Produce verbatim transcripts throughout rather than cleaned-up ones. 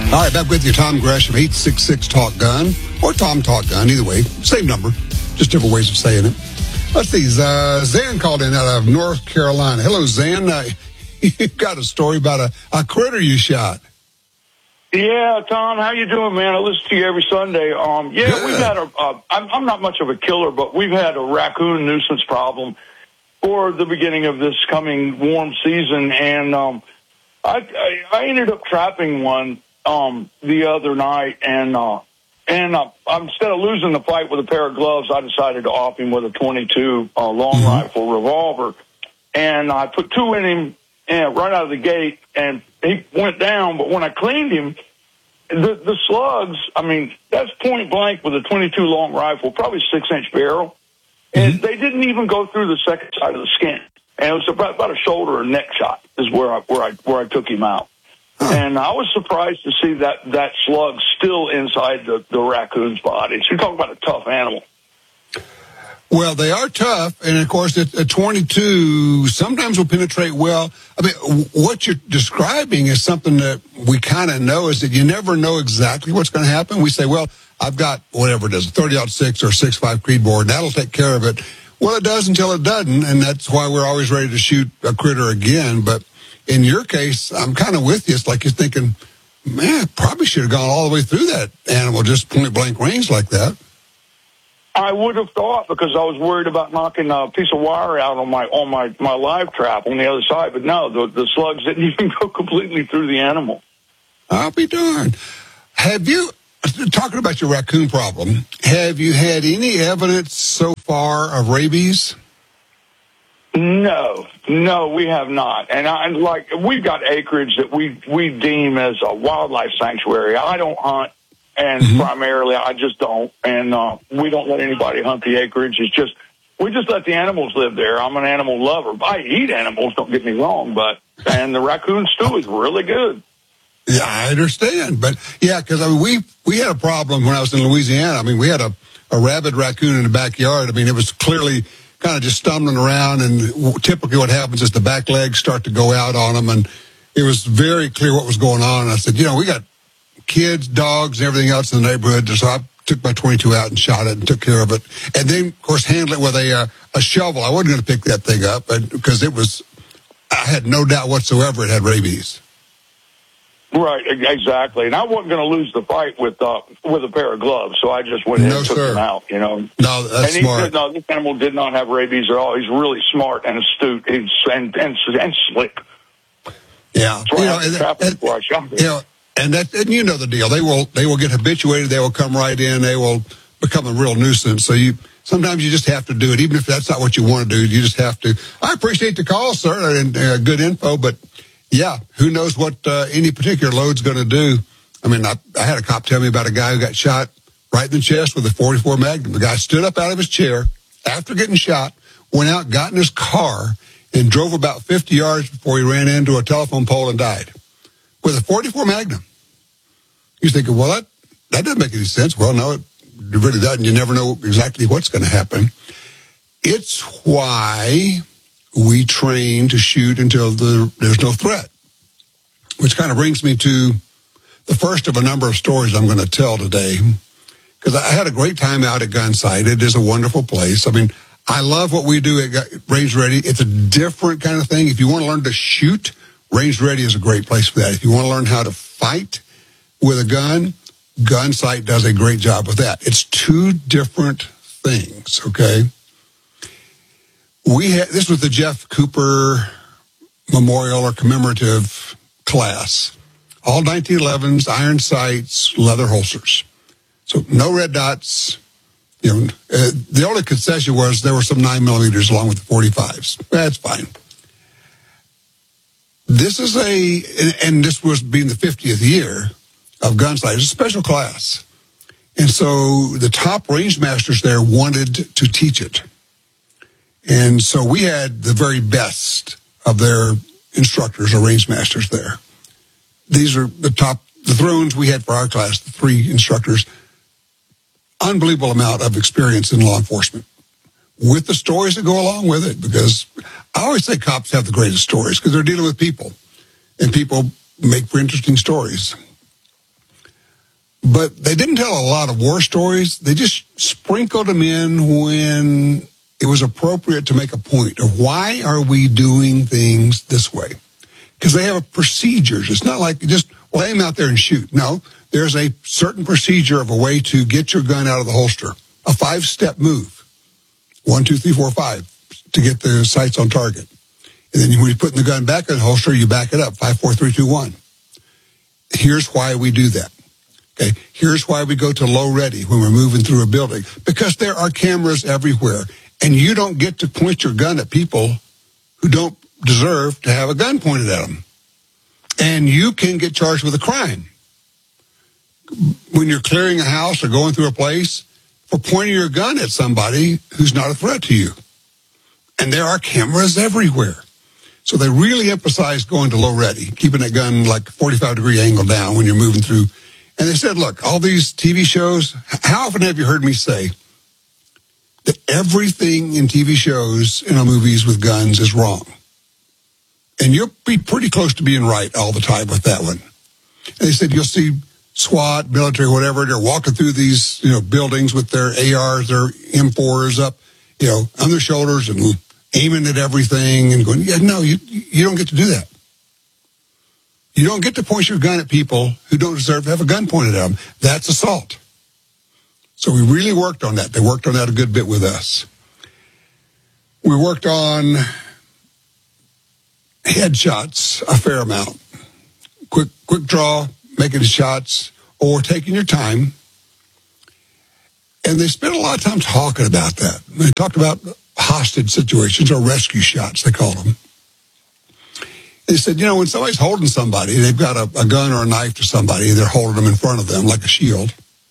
All right, back with you, Tom Gresham, eight six six talk gun, or Tom Talk Gun, either way. Same number, just different ways of saying it. Let's see, uh, Zan called in out of North Carolina. Hello, Zan. Uh, you got a story about a, a critter you shot. Yeah, Tom, how you doing, man? I listen to you every Sunday. Um, yeah, Good. we've had a, uh, I'm, I'm not much of a killer, but we've had a raccoon nuisance problem for the beginning of this coming warm season, and um, I, I, I ended up trapping one um, the other night, and uh, and uh, instead of losing the fight with a pair of gloves, I decided to off him with a twenty-two uh, long mm-hmm. rifle revolver, and I put two in him and right out of the gate, and he went down. But when I cleaned him, the the slugs, I mean, that's point blank with a twenty-two long rifle, probably six inch barrel. And mm-hmm. they didn't even go through the second side of the skin. And it was about, about a shoulder or neck shot is where I, where I, where I took him out. Huh. And I was surprised to see that, that slug still inside the, the raccoon's body. So you're talking about a tough animal. Well, they are tough. And of course, a twenty-two sometimes will penetrate well. I mean, what you're describing is something that we kind of know, is that you never know exactly what's going to happen. We say, well, I've got whatever it is, a thirty aught six or six five Creedmoor, and that'll take care of it. Well, it does until it doesn't, and that's why we're always ready to shoot a critter again. But in your case, I'm kind of with you. It's like you're thinking, man, probably should have gone all the way through that animal, just point blank range like that. I would have thought, because I was worried about knocking a piece of wire out on my on my, my live trap on the other side. But no, the, the slugs didn't even go completely through the animal. I'll be darned. Have you... Talking about your raccoon problem, have you had any evidence so far of rabies? No, no, we have not. And I like we've got acreage that we we deem as a wildlife sanctuary. I don't hunt, and mm-hmm. primarily I just don't, and uh, we don't let anybody hunt the acreage. It's just we just let the animals live there. I'm an animal lover. I eat animals, don't get me wrong, but and the raccoon stew is really good. Yeah, I understand. But, yeah, because, I mean, we we had a problem when I was in Louisiana. I mean, we had a, a rabid raccoon in the backyard. I mean, it was clearly kind of just stumbling around, and typically what happens is the back legs start to go out on them, and it was very clear what was going on. And I said, you know, we got kids, dogs, and everything else in the neighborhood, so I took my twenty-two out and shot it and took care of it. And then, of course, handled it with a, uh, a shovel. I wasn't going to pick that thing up because it was, I had no doubt whatsoever it had rabies. Right, exactly. And I wasn't going to lose the fight with uh, with a pair of gloves, so I just went in no, and took sir. him out, you know. No, that's and he smart. Did, no, this animal did not have rabies at all. He's really smart and astute He's, and, and and slick. Yeah. So you I know, had to and, trap him and, before I shot him. You know, and, that, and you know the deal. They will they will get habituated. They will come right in. They will become a real nuisance. So you sometimes you just have to do it, even if that's not what you want to do. You just have to. I appreciate the call, sir, and uh, good info, but yeah, who knows what uh, any particular load's going to do. I mean, I, I had a cop tell me about a guy who got shot right in the chest with a forty-four Magnum. The guy stood up out of his chair after getting shot, went out, got in his car, and drove about fifty yards before he ran into a telephone pole and died with a forty-four Magnum. You're thinking, well, that, that doesn't make any sense. Well, no, it really doesn't. You never know exactly what's going to happen. It's why we train to shoot until the, there's no threat, which kind of brings me to the first of a number of stories I'm going to tell today, because I had a great time out at Gunsight. It is a wonderful place. I mean, I love what we do at Range Ready. It's a different kind of thing. If you want to learn to shoot, Range Ready is a great place for that. If you want to learn how to fight with a gun, Gunsight does a great job with that. It's two different things, okay? We had, this was the Jeff Cooper Memorial or Commemorative class. All nineteen elevens, iron sights, leather holsters. So no red dots. You know, uh, the only concession was there were some nine millimeters along with the forty-fives. That's fine. This is a, and this was being the fiftieth year of Gunsight. It's a special class. And so the top range masters there wanted to teach it. And so we had the very best of their instructors or range masters there. These are the top, the thrones we had for our class, the three instructors. Unbelievable amount of experience in law enforcement with the stories that go along with it, because I always say cops have the greatest stories because they're dealing with people, and people make for interesting stories. But they didn't tell a lot of war stories. They just sprinkled them in when it was appropriate to make a point of why are we doing things this way? Because they have procedures. It's not like just, well, aim out there and shoot. No, there's a certain procedure of a way to get your gun out of the holster. A five-step move. One, two, three, four, five, to get the sights on target. And then when you're putting the gun back in the holster, you back it up. Five, four, three, two, one. Here's why we do that. Okay, here's why we go to low ready when we're moving through a building. Because there are cameras everywhere. And you don't get to point your gun at people who don't deserve to have a gun pointed at them. And you can get charged with a crime. When you're clearing a house or going through a place, for pointing your gun at somebody who's not a threat to you. And there are cameras everywhere. So they really emphasize going to low ready, keeping that gun like forty-five degree angle down when you're moving through. And they said, look, all these T V shows, how often have you heard me say that everything in T V shows and movies with guns is wrong? And you'll be pretty close to being right all the time with that one. And they said, you'll see SWAT, military, whatever, they're walking through these, you know, buildings with their A Rs, their M fours up, you know, on their shoulders and aiming at everything and going, yeah, no, you you don't get to do that. You don't get to point your gun at people who don't deserve to have a gun pointed at them. That's assault. So we really worked on that. They worked on that a good bit with us. We worked on headshots a fair amount. Quick, quick draw, making the shots, or taking your time. And they spent a lot of time talking about that. They talked about hostage situations or rescue shots, they call them. They said, you know, when somebody's holding somebody, they've got a, a gun or a knife to somebody, they're holding them in front of them like a shield.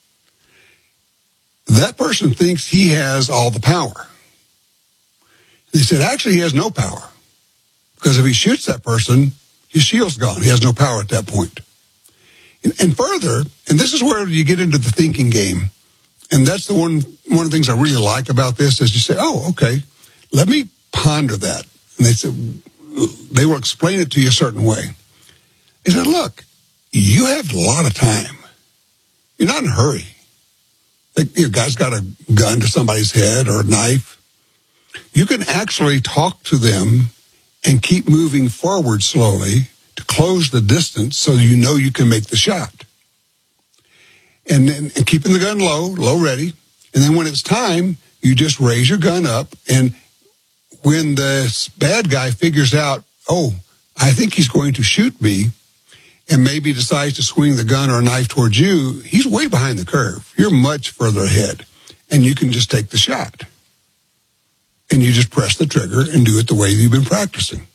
That person thinks he has all the power. They said, actually, he has no power. Because if he shoots that person, his shield's gone. He has no power at that point. And, and further, and this is where you get into the thinking game, and that's the one, one of the things I really like about this is you say, oh, okay, let me ponder that. And they said, they will explain it to you a certain way. They said, look, you have a lot of time. You're not in a hurry. Like, your guy's got a gun to somebody's head or a knife. You can actually talk to them and keep moving forward slowly to close the distance so you know you can make the shot. And then and keeping the gun low, low ready. And then when it's time, you just raise your gun up. And when the bad guy figures out, oh, I think he's going to shoot me, and maybe decides to swing the gun or a knife towards you, he's way behind the curve. You're much further ahead. And you can just take the shot. And you just press the trigger and do it the way you've been practicing.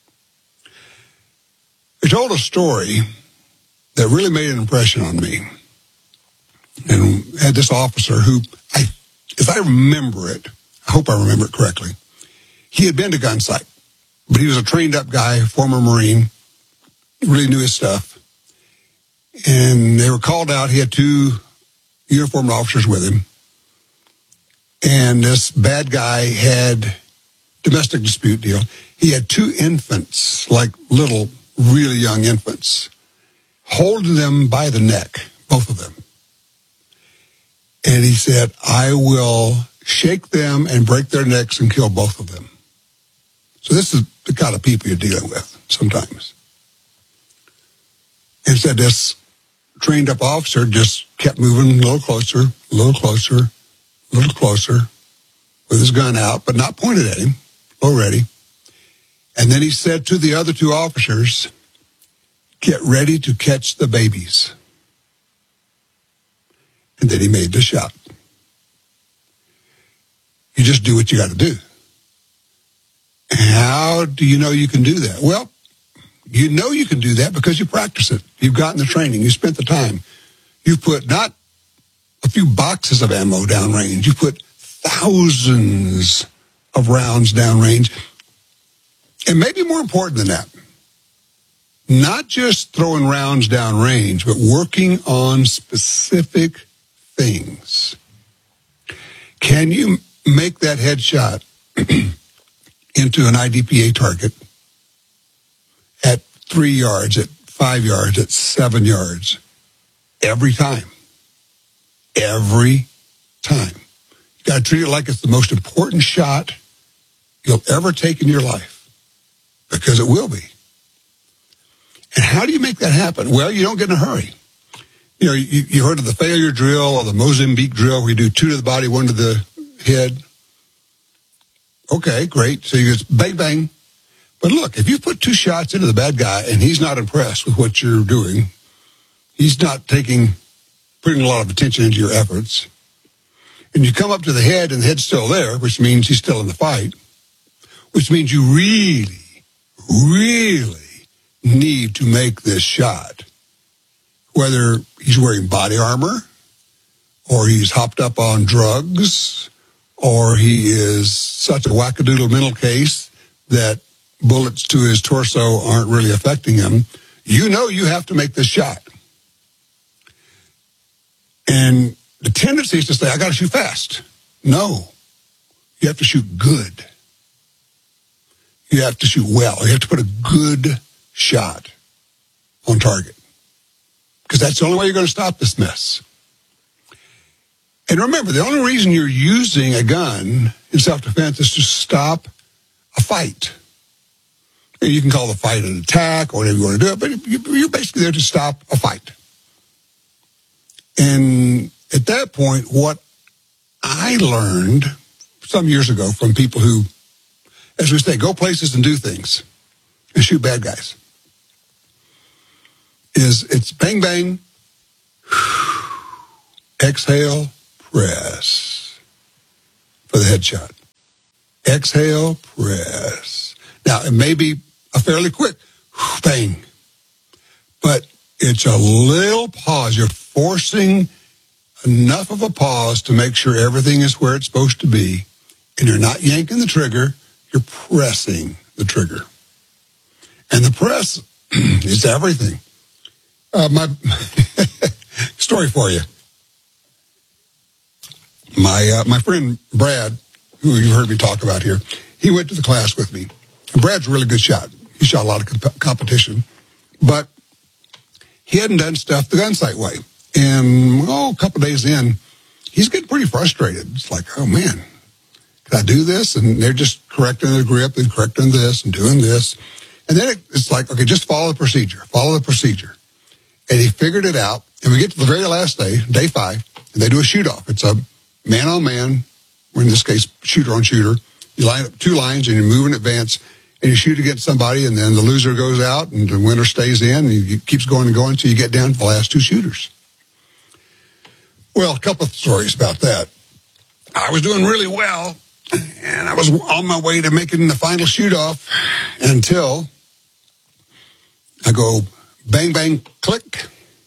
I told a story that really made an impression on me. And had this officer who, I, if I remember it, I hope I remember it correctly, he had been to gun sight, but he was a trained up guy, former Marine, really knew his stuff. And they were called out. He had two uniformed officers with him. And this bad guy had domestic dispute deal. He had two infants, like little, really young infants, holding them by the neck, both of them. And he said, I will shake them and break their necks and kill both of them. So this is the kind of people you're dealing with sometimes. And said this trained up officer just kept moving a little closer, a little closer, a little closer with his gun out, but not pointed at him, low ready. And then he said to the other two officers, get ready to catch the babies. And then he made the shot. You just do what you got to do. How do you know you can do that? Well, you know you can do that because you practice it. You've gotten the training. You spent the time. You've put not a few boxes of ammo downrange. You put thousands of rounds downrange. And maybe more important than that, not just throwing rounds downrange, but working on specific things. Can you make that headshot into an I D P A target at three yards, at five yards, at seven yards every time? every time. You got to treat it like it's the most important shot you'll ever take in your life, because it will be. And how do you make that happen? Well, you don't get in a hurry. You know, you, you heard of the failure drill or the Mozambique drill where you do two to the body, one to the head. Okay, great. So you just bang, bang. But look, if you put two shots into the bad guy and he's not impressed with what you're doing, he's not taking, putting a lot of attention into your efforts, and you come up to the head and the head's still there, which means he's still in the fight, which means you really, really need to make this shot. Whether he's wearing body armor, or he's hopped up on drugs, or he is such a wackadoodle mental case that bullets to his torso aren't really affecting him, you know you have to make this shot. And the tendency is to say, I got to shoot fast. No. You have to shoot good. You have to shoot well. You have to put a good shot on target, because that's the only way you're going to stop this mess. And remember, the only reason you're using a gun in self-defense is to stop a fight. You can call the fight an attack or whatever you want to do it, but you're basically there to stop a fight. And at that point, what I learned some years ago from people who, as we say, go places and do things and shoot bad guys, is it's bang, bang, exhale, press for the headshot. Exhale, press. Now, it may be a fairly quick bang, but it's a little pause. You're forcing enough of a pause to make sure everything is where it's supposed to be, and you're not yanking the trigger, you're pressing the trigger. And the press is everything. Uh, my story for you. My uh, my friend Brad, who you heard me talk about here, he went to the class with me. And Brad's a really good shot. He shot a lot of comp- competition, but he hadn't done stuff the gun sight way. And oh, a couple of days in, he's getting pretty frustrated. It's like, oh man, can I do this? And they're just correcting the grip and correcting this and doing this. And then it, it's like, okay, just follow the procedure. Follow the procedure. And he figured it out. And we get to the very last day, day five, and they do a shoot-off. It's a man-on-man, or in this case, shooter-on-shooter. You line up two lines, and you move in advance, and you shoot against somebody, and then the loser goes out, and the winner stays in, and it keeps going and going until you get down to the last two shooters. Well, a couple of stories about that. I was doing really well, and I was on my way to making the final shoot-off until I go bang, bang, click.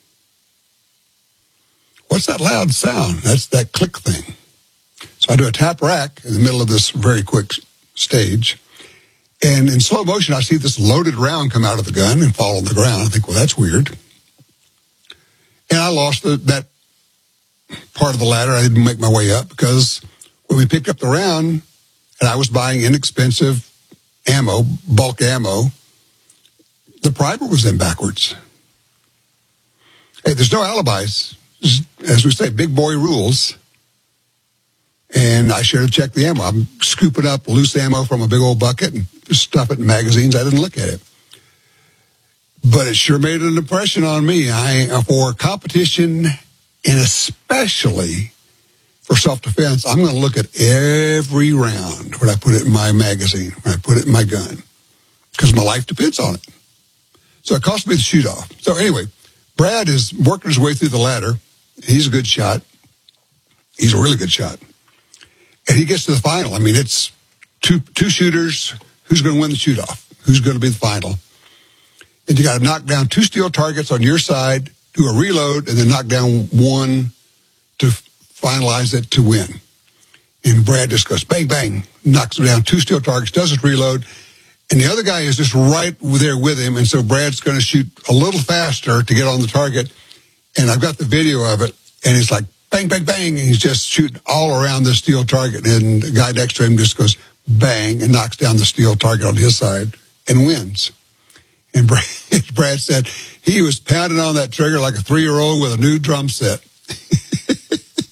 What's that loud sound? That's that click thing. So I do a tap rack in the middle of this very quick stage. And in slow motion, I see this loaded round come out of the gun and fall on the ground. I think, well, that's weird. And I lost the, that part of the ladder. I didn't make my way up because when we picked up the round, and I was buying inexpensive ammo, bulk ammo, the primer was in backwards. Hey, there's no alibis. As we say, big boy rules. And I should have checked the ammo. I'm scooping up loose ammo from a big old bucket and just stuff it in magazines. I didn't look at it. But it sure made an impression on me. I, for competition, and especially for self-defense, I'm going to look at every round when I put it in my magazine, when I put it in my gun, because my life depends on it. So it cost me the shoot-off. So anyway, Brad is working his way through the ladder. He's a good shot. He's a really good shot. And he gets to the final. I mean, it's two two shooters. Who's going to win the shoot-off? Who's going to be the final? And you got to knock down two steel targets on your side, do a reload, and then knock down one to finalize it to win. And Brad just goes bang, bang, knocks down two steel targets, does his reload, and the other guy is just right there with him, and so Brad's going to shoot a little faster to get on the target, and I've got the video of it, and it's like bang, bang, bang, and he's just shooting all around the steel target, and the guy next to him just goes bang and knocks down the steel target on his side and wins. And Brad, Brad said he was pounding on that trigger like a three-year-old with a new drum set.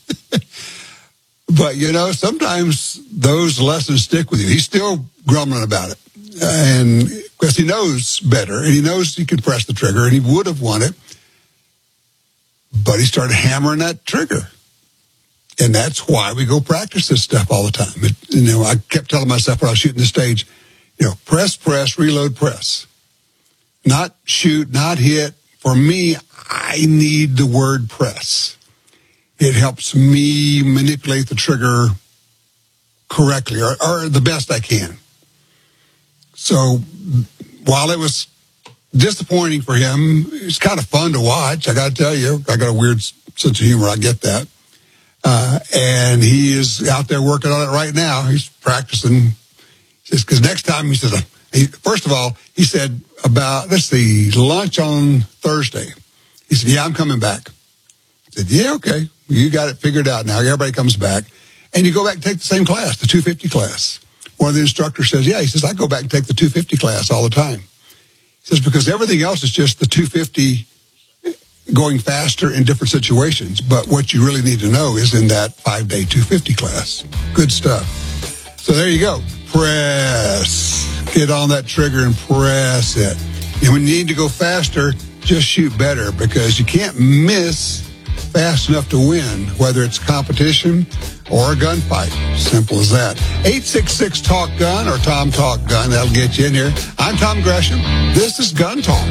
But, you know, sometimes those lessons stick with you. He's still grumbling about it. And because he knows better, and he knows he can press the trigger, and he would have won it. But he started hammering that trigger. And that's why we go practice this stuff all the time. It, you know, I kept telling myself when I was shooting the stage, you know, press, press, reload, press. Not shoot, not hit. For me, I need the word press. It helps me manipulate the trigger correctly, or, or the best I can. So while it was disappointing for him, it's kind of fun to watch. I got to tell you, I got a weird sense of humor. I get that. Uh, and he is out there working on it right now. He's practicing. Because next time he says, he, first of all, he said about, let's see, lunch on Thursday. He said, yeah, I'm coming back. I said, yeah, okay. You got it figured out now. Everybody comes back. And you go back and take the same class, the two fifty class. One of the instructors says, yeah, he says, I go back and take the two fifty class all the time. He says, because everything else is just the two fifty going faster in different situations. But what you really need to know is in that five-day two fifty class. Good stuff. So there you go. Press. Get on that trigger and press it. And when you need to go faster, just shoot better, because you can't miss fast enough to win, whether it's competition or a gunfight. Simple as that. eight six six talk gun or Tom Talk Gun. That'll get you in here. I'm Tom Gresham. This is Gun Talk.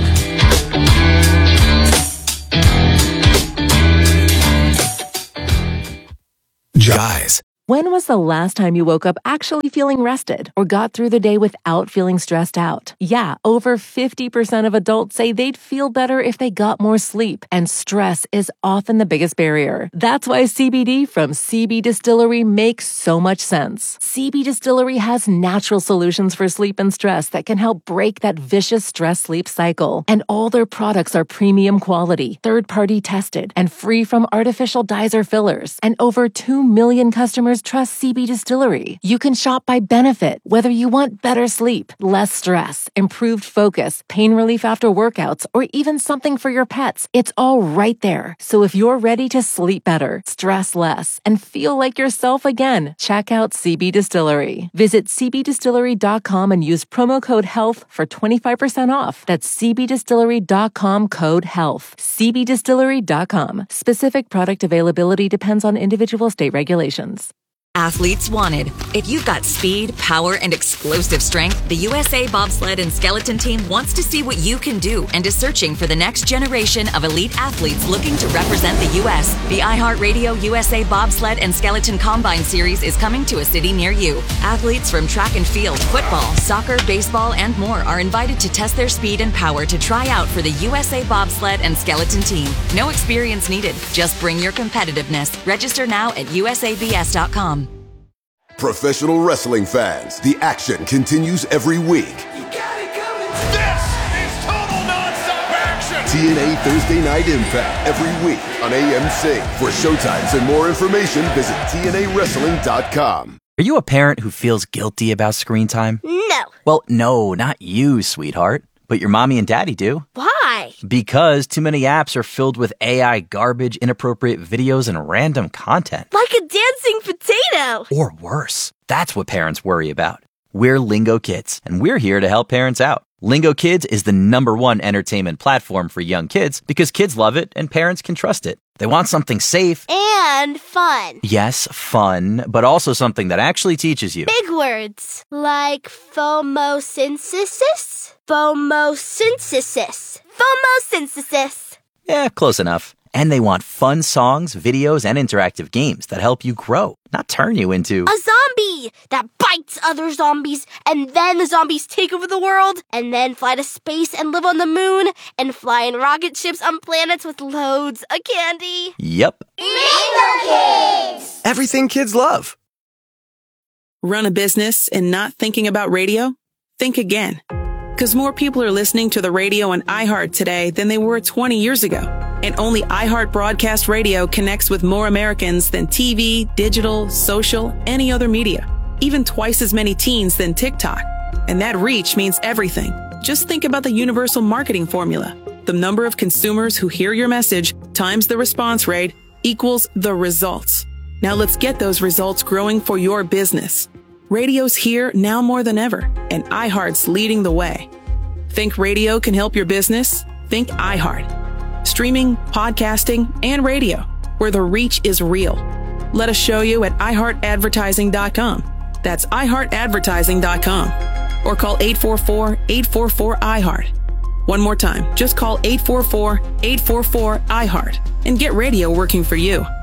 Guys, when was the last time you woke up actually feeling rested or got through the day without feeling stressed out? Yeah, over fifty percent of adults say they'd feel better if they got more sleep, and stress is often the biggest barrier. That's why C B D from C B Distillery makes so much sense. C B Distillery has natural solutions for sleep and stress that can help break that vicious stress-sleep cycle. And all their products are premium quality, third-party tested, and free from artificial dyes or fillers. And over two million customers trust C B Distillery. You can shop by benefit, whether you want better sleep, less stress, improved focus, pain relief after workouts, or even something for your pets. It's all right there. So if you're ready to sleep better, stress less, and feel like yourself again, check out C B Distillery. Visit c b distillery dot com and use promo code HEALTH for twenty-five percent off. That's c b distillery dot com code HEALTH. c b distillery dot com. Specific product availability depends on individual state regulations. Athletes wanted. If you've got speed, power, and explosive strength, the U S A Bobsled and Skeleton Team wants to see what you can do and is searching for the next generation of elite athletes looking to represent the U S The iHeartRadio U S A Bobsled and Skeleton Combine Series is coming to a city near you. Athletes from track and field, football, soccer, baseball, and more are invited to test their speed and power to try out for the U S A Bobsled and Skeleton Team. No experience needed. Just bring your competitiveness. Register now at u s a b s dot com. Professional wrestling fans, the action continues every week. You got it coming. This is total nonstop action. T N A Thursday Night Impact every week on A M C. For showtimes and more information, visit T N A wrestling dot com. Are you a parent who feels guilty about screen time? No. Well, no, not you, sweetheart. But your mommy and daddy do. Why? Because too many apps are filled with A I garbage, inappropriate videos, and random content. Like a dancing potato. Or worse. That's what parents worry about. We're Lingo Kids, and we're here to help parents out. Lingo Kids is the number one entertainment platform for young kids because kids love it and parents can trust it. They want something safe. And fun. Yes, fun, but also something that actually teaches you. Big words. Like phomosynthesis? Phomosynthesis. Phomosynthesis. Yeah, close enough. And they want fun songs, videos, and interactive games that help you grow, not turn you into a zombie that bites other zombies, and then the zombies take over the world, and then fly to space and live on the moon, and fly in rocket ships on planets with loads of candy. Yep. Lingo Kids! Everything kids love. Run a business and not thinking about radio? Think again. Because more people are listening to the radio on iHeart today than they were twenty years ago. And only iHeart Broadcast Radio connects with more Americans than T V, digital, social, any other media. Even twice as many teens than TikTok. And that reach means everything. Just think about the universal marketing formula. The number of consumers who hear your message times the response rate equals the results. Now let's get those results growing for your business. Radio's here now more than ever, and iHeart's leading the way. Think radio can help your business? Think iHeart. Streaming, podcasting, and radio, where the reach is real. Let us show you at i heart advertising dot com. That's i heart advertising dot com. Or call eight four four, eight four four, I heart. One more time, just call eight four four, eight four four, I heart and get radio working for you.